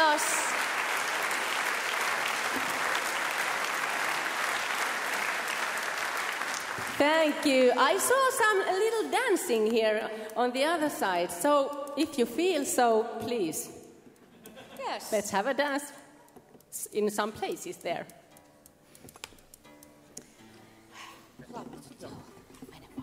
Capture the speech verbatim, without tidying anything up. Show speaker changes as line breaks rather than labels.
us. Thank you. I saw some a little dancing here on the other side. So if you feel so, please.
Yes.
Let's have a dance in some places there.